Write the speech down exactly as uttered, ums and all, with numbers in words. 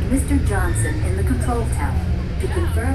Mister Johnson in the control tower to confirm